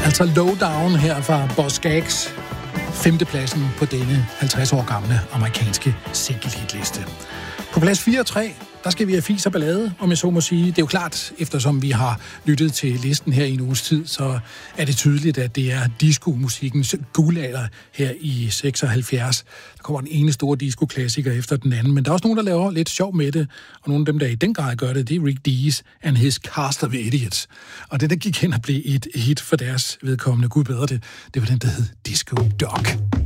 Altså Lowdown her fra Boz Scaggs, femtepladsen på denne 50 år gamle amerikanske single-hitliste. På plads 4 og 3, der skal vi have fis og ballade, om jeg så må sige. Det er jo klart, eftersom vi har lyttet til listen her i en uges tid, så er det tydeligt, at det er disco-musikkens guldalder her i 76. Der kommer den ene store disco-klassiker efter den anden, men der er også nogen, der laver lidt sjov med det, og nogle af dem, der i den grad gør det, det er Rick Dees and his Cast of Idiots. Og det, der gik hen og blev et hit for deres vedkommende, gud bedre det, det var den, der hed Disco Dog.